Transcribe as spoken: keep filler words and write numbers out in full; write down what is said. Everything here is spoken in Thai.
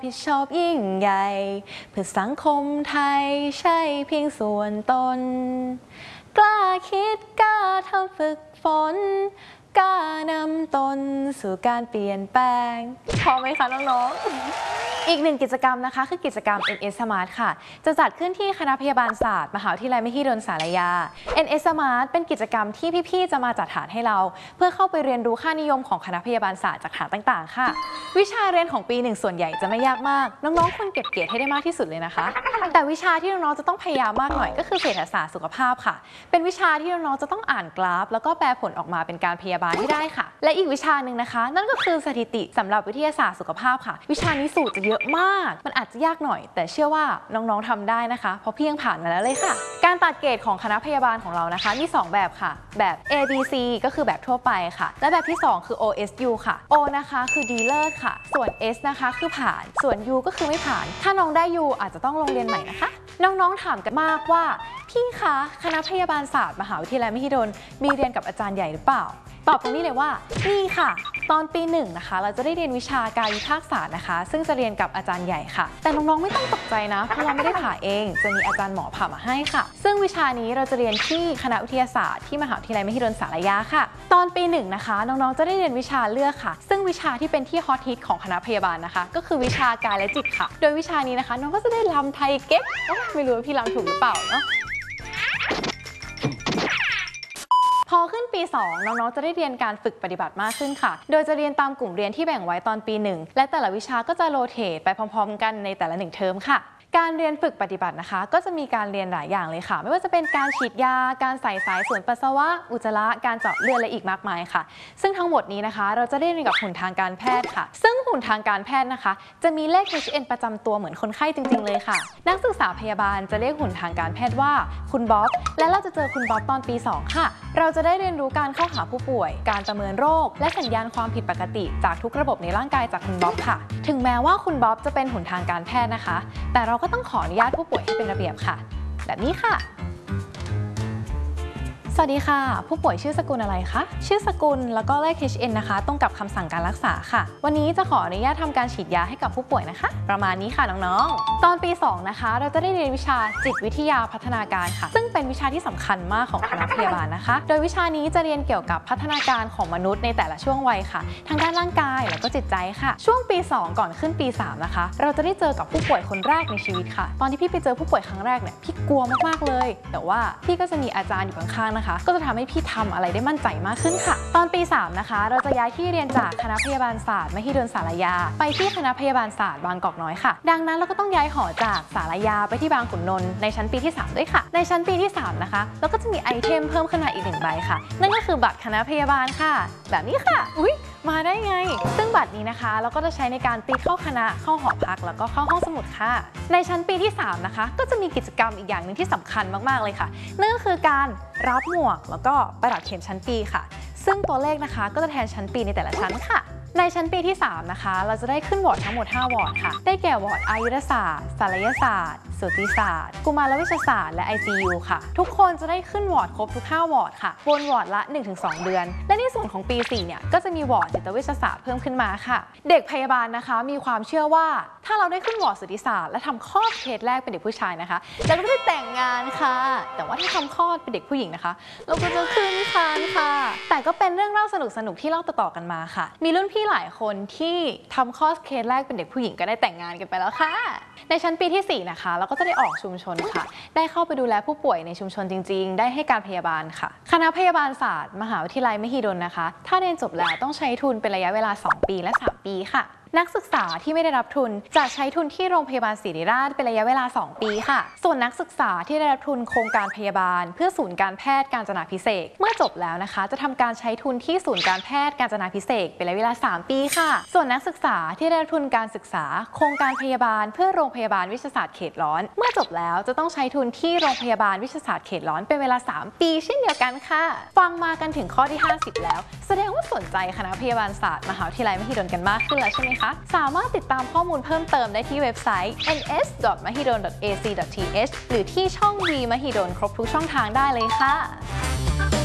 ผิดชอบยิ่งใหญ่เพื่อสังคมไทยใช่เพียงส่วนตนกล้าคิดกล้าทำฝึกฝนกล้านำตนสู่การเปลี่ยนแปลงพอไหมคะน้องๆอีกหนึ่งกิจกรรมนะคะคือกิจกรรม เอ็น เอส Smart ค่ะจะจัดขึ้นที่คณะพยาบาลศาสตร์มหาวิทยาลัยมหิดลศาลายา เอ็น เอส Smart เป็นกิจกรรมที่พี่ๆจะมาจัดฐานให้เราเพื่อเข้าไปเรียนรู้ค่านิยมของคณะพยาบาลศาสตร์จากฐานต่างๆค่ะวิชาเรียนของปีหนึ่งส่วนใหญ่จะไม่ยากมากน้องๆควรเก็บเกรดให้ได้มากที่สุดเลยนะคะแต่วิชาที่น้องๆจะต้องพยายามมากหน่อยก็คือเศรษฐศาสตร์สุขภาพค่ะเป็นวิชาที่น้องๆจะต้องอ่านกราฟแล้วก็แปลผลออกมาเป็นการพยาบาลให้ได้ค่ะและอีกวิชาหนึ่งนะคะนั่นก็คือสถิติสำหรับวิทยาศาสตร์สุขภาพค่ะวิชานี้สูตรจะเยอะมากมันอาจจะยากหน่อยแต่เชื่อว่าน้องๆทำได้นะคะเพราะพี่ยังผ่านมาแล้วเลยค่ะการตัดเกรดของคณะพยาบาลของเรานะคะมีสองแบบค่ะแบบ เอ บี ซี ก็คือแบบทั่วไปค่ะและแบบที่สองคือ โอ เอส ยู ค่ะ O นะคะคือดีเลิศค่ะส่วน S นะคะคือผ่านส่วน U ก็คือไม่ผ่านถ้าน้องได้ U อาจจะต้องลงเรียนใหม่นะคะน้องๆถามกันมากว่าพี่คะคณะพยาบาลศาสตร์มหาวิทยาลัยมหิดลมีเรียนกับอาจารย์ใหญ่หรือเปล่าตอบตรงนี้เลยว่านี่ค่ะตอนปีหนึ่งนะคะเราจะได้เรียนวิชากายวิภาคศาสตร์นะคะซึ่งจะเรียนกับอาจารย์ใหญ่ค่ะแต่น้องๆไม่ต้องตกใจนะเพราะเราไม่ได้ผ่าเองจะมีอาจารย์หมอผ่ามาให้ค่ะซึ่งวิชานี้เราจะเรียนที่คณะวิทยาศาสตร์ที่มหาวิทยาลัยมหิดลศาลายาค่ะตอนปีหนึ่งนะคะน้องๆจะได้เรียนวิชาเลือกค่ะซึ่งวิชาที่เป็นที่ฮอตฮิตของคณะพยาบาลนะคะก็คือวิชากายและจิตค่ะโดยวิชานี้นะคะน้องก็จะได้รำไทยเก๊กไม่รู้ว่าพี่รำถูกหรือเปล่าเนาะพอขึ้นปีสองน้องๆจะได้เรียนการฝึกปฏิบัติมากขึ้นค่ะโดยจะเรียนตามกลุ่มเรียนที่แบ่งไว้ตอนปีหนึ่งและแต่ละวิชาก็จะโรเตทไปพร้อมๆกันในแต่ละหนึ่งเทอมค่ะการเรียนฝึกปฏิบัตินะคะก็จะมีการเรียนหลายอย่างเลยค่ะไม่ว่าจะเป็นการฉีดยาการใส่สายส่วนปัสสาวะอุจจาระการเจาะเลือดและอีกมากมายค่ะซึ่งทั้งหมดนี้นะคะเราจะได้เรียนกับหุ่นทางการแพทย์ค่ะซึ่งหุ่นทางการแพทย์นะคะจะมีเลข เอช เอ็น ประจำตัวเหมือนคนไข้จริงๆเลยค่ะนักศึกษาพยาบาลจะเรียกหุ่นทางการแพทย์ว่าคุณบ๊อบและเราจะเจอคุณบ๊อบตอนปีสองค่ะเราจะได้เรียนรู้การเข้าหาผู้ป่วยการประเมินโรคและสัญญาณความผิดปกติจากทุกระบบในร่างกายจากคุณบ๊อบค่ะถึงแม้ว่าคุณบ๊อบจะเป็นหุ่นทางการแพทย์นะคะแต่เราก็ต้องขออนุญาตผู้ป่วยให้เป็นระเบียบค่ะแบบนี้ค่ะสวัสดีค่ะผู้ป่วยชื่อสกุลอะไรคะชื่อสกุลแล้วก็เลข เอช เอ็น นะคะตรงกับคำสั่งการรักษาค่ะวันนี้จะขออนุญาตทำการฉีดยาให้กับผู้ป่วยนะคะประมาณนี้ค่ะน้องๆตอนปีสองนะคะเราจะได้เรียนวิชาจิตวิทยาพัฒนาการค่ะซึ่งเป็นวิชาที่สำคัญมากของคณะพยาบาลนะคะโดยวิชานี้จะเรียนเกี่ยวกับพัฒนาการของมนุษย์ในแต่ละช่วงวัยค่ะทางด้านร่างกายแล้วก็จิตใจค่ะช่วงปีสองก่อนขึ้นปีสามนะคะเราจะได้เจอกับผู้ป่วยคนแรกในชีวิตค่ะตอนที่พี่ไปเจอผู้ป่วยครั้งแรกเนี่ยพี่กลัวมากๆเลยแต่ว่าพี่ก็จะมีอาจารย์อยู่ข้างๆนะคะก็จะทำให้พี่ทำอะไรได้มั่นใจมากขึ้นค่ะตอนปีสามนะคะเราจะย้ายที่เรียนจากคณะพยาบาลศาสตร์มหิดลศาลายาไปที่คณะพยาบาลศาสตร์บางกอกน้อยค่ะดังนั้นเราก็ต้องย้ายหอจากศาลายาไปที่บางขุนนนท์ในชั้นปีที่สามด้วยค่ะในชั้นปีที่สามนะคะเราก็จะมีไอเทมเพิ่มขึ้นมาอีกหนึ่งใบค่ะนั่นก็คือบัตรคณะพยาบาลค่ะแบบนี้ค่ะอุ๊ยมาได้ไงซึ่งบัตรนี้นะคะเราก็จะใช้ในการติดเข้าคณะเข้าหอพักแล้วก็เข้าห้องสมุดค่ะในชั้นปีที่สามนะคะก็จะมีกิจกรรมอีกอย่างหนึ่งที่สำคัญมากๆเลยค่ะนั่นก็คือการรับหมวกแล้วก็ประดับเข็มชั้นปีค่ะซึ่งตัวเลขนะคะก็จะแทนชั้นปีในแต่ละชั้นค่ะในชั้นปีที่สามนะคะเราจะได้ขึ้นวอร์ดทั้งหมดห้าวอร์ดค่ะได้แก่วอร์ดอายุรศาสตร์ศัลยศาสตร์สูติศาสตร์กุมารวิชศาสตร์และ ไอ ซี ยู ค่ะทุกคนจะได้ขึ้นวอร์ดครบทุกห้าวอร์ดค่ะวนวอร์ดละ หนึ่งถึงสอง เดือนและในส่วนของปีสี่เนี่ยก็จะมีวอร์ดจิตเวชศาสตร์เพิ่มขึ้นมาค่ะเด็กพยาบาลนะคะมีความเชื่อว่าถ้าเราได้ขึ้นวอร์ดสูติศาสตร์และทำคลอดเคสแรกเป็นเด็กผู้ชายนะคะเราก็จะได้แต่งงานค่ะแต่ว่าถ้าทำคลอดเป็นเด็กผู้หญิงนะคะเราก็จะขึ้นครรภ์ค่ะแต่ก็เป็นเรื่องเล่าสนุกๆที่เล่าต่อๆกันมาค่ะมีรุ่นพี่หลายคนที่ทำคลอดเคสแรกเป็นเด็กผู้หญิงก็ได้แต่งงานกันไปแล้วค่ะในชั้นปีที่สี่นะคะเราก็จะได้ออกชุมชนค่ะได้เข้าไปดูแลผู้ป่วยในชุมชนจริงๆได้ให้การพยาบาลค่ะคณะพยาบาลศาสตร์มหาวิทยาลัยมหิดลนะคะถ้าเรียนจบแล้วต้องใช้ทุนเป็นระยะเวลาสองปีและสามปีค่ะนักศึกษาที่ไม่ได้รับทุนจะใช้ทุนที่โรงพยาบาลศิริราชเป็นระยะเวลาสองปีค่ะส่วนนักศึกษาที่ได้รับทุนโครงการพยาบาลเพื่อศูนย์การแพทย์กาญจนาภิเษกเมื่อจบแล้วนะคะจะทำการใช้ทุนที่ศูนย์การแพทย์กาญจนาภิเษกเป็นระยะเวลาสามปีค่ะส่วนนักศึกษาที่ได้รับทุนการศึกษาโครงการพยาบาลเพื่อโรงพยาบาลวิทยาศาสตร์เขตร้อนเมื่อจบแล้วจะต้องใช้ทุนที่โรงพยาบาลวิทยาศาสตร์เขตร้อนเป็นเวลาสามปีเช่นเดียวกันค่ะฟังมากันถึงข้อที่ห้าสิบแล้วแสดงว่าสนใจคณะพยาบาลศาสตร์มหาวิทยาลัยมหิดลกันมากขึ้นแล้วใช่ไหมคะสามารถติดตามข้อมูลเพิ่มเติมได้ที่เว็บไซต์ เอ็น เอส ดอท มหิดล ดอท เอ ซี ดอท ที เอช หรือที่ช่อง วี มหิดลครบทุกช่องทางได้เลยค่ะ